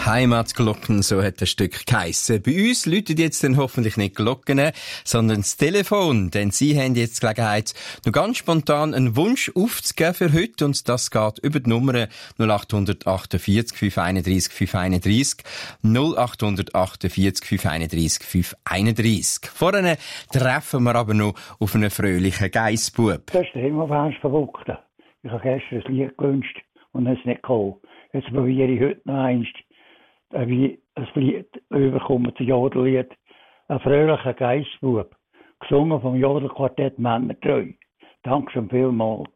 Heimatglocken, so hat das Stück geheissen. Bei uns läutet jetzt dann hoffentlich nicht Glocken, sondern das Telefon, denn Sie haben jetzt die Gelegenheit, noch ganz spontan einen Wunsch aufzugeben für heute, und das geht über die Nummer 0848 531 531, 0848 531 531. Vorne treffen wir aber noch auf einen fröhlichen Geissbub. Das ist der Himmelfans Verrückte. Ich habe gestern ein Lied gewünscht und es ist nicht gekommen. Jetzt probiere ich heute noch einst, wie ein Lied überkommen, das Jodellied. Ein fröhlicher Geissbub, gesungen vom Jodelquartett Männertreu. Danke schon vielmals.